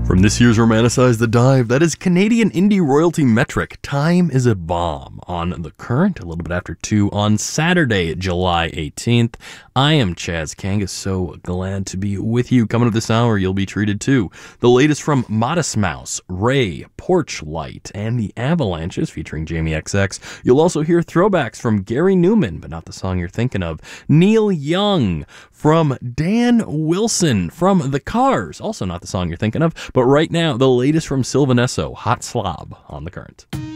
From this year's Romanticize the Dive, that is Canadian indie royalty metric, Time is a Bomb, on The Current, a little bit after 2 on Saturday, July 18th. I am Chaz Kangas, so glad to be with you. Coming up this hour, you'll be treated to the latest from Modest Mouse, Ray, Porch Light, and the Avalanches, featuring Jamie XX. You'll also hear throwbacks from Gary Newman, but not the song you're thinking of, Neil Young, from Dan Wilson, from The Cars, also not the song you're thinking of, but right now, the latest from Sylvan Esso, Hot Slob, on The Current.